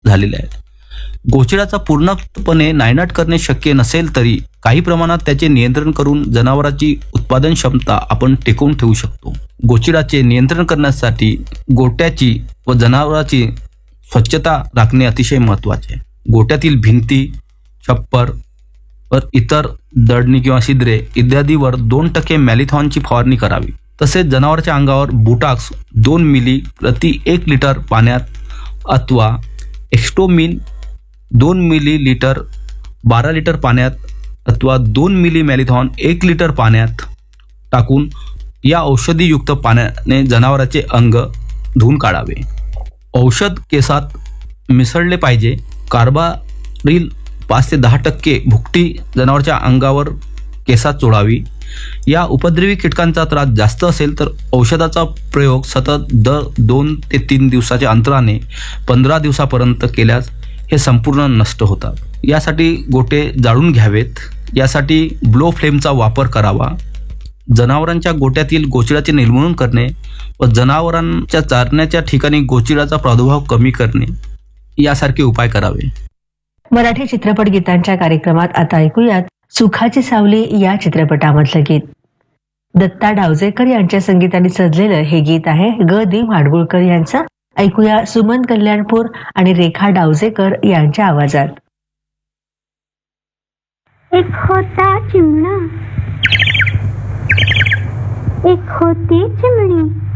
झालेले आहेत. गोचिडाचा पूर्णपणे नायनाट करणे शक्य नसेल तरी काही प्रमाणात त्याचे नियंत्रण करून जनावरांची उत्पादन क्षमता आपण टिकवून ठेवू शकतो. गोचिडाचे नियंत्रण करण्यासाठी गोट्याची व जनावरांची स्वच्छता राखणे अतिशय महत्त्वाचे आहे. गोट्यातील भिंती, छप्पर व इतर दडणी किंवा छिद्रे इत्यादीवर 2% मॅलिथॉनची फवारणी करावी. तसेच जनावरांच्या अंगावर बुटाक्स 2 मिली प्रति 1 लिटर पाण्यात अथवा एक्स्टोमिन 2 मिली लिटर 12 लिटर पाण्यात अथवा 2 मिली मॅलिथॉन 1 लिटर पाण्यात टाकून या औषधीयुक्त पाण्याने जनावरांचे अंग धुवून काढावे. औषध केसात मिसळले पाहिजे. कार्बारिल 5 ते 10% भुकटी जनावरांच्या अंगावर केसात चोळावी. या उपद्रवी कीटकांचा त्रास जास्त असेल तर औषधाचा प्रयोग सतत दर 2 ते 3 दिवसाच्या अंतराने 15 दिवसापर्यंत केल्यास हे संपूर्ण नष्ट होतात. यासाठी गोटे जाळून घ्यावेत. यासाठी ब्लो फ्लेमचा वापर करावा. जनावरांच्या गोट्यातील गोचिडाचे निर्मूलन करणे व जनावरांच्या चारण्याच्या ठिकाणी गोचिडाचा प्रादुर्भाव कमी करणे यासारखे उपाय करावे. मराठी चित्रपट गीतांच्या कार्यक्रमात आता ऐकूयात सुखाची सावली या चित्रपटामधलं गीत. दत्ता डावजेकर यांच्या संगीताने सजलेलं हे गीत आहे ग दी माडगुळकर यांचा. ऐकूया सुमन कल्याणपूर आणि रेखा डावजेकर यांच्या आवाजात. एक होता चिमणा, एक होती चिमणी,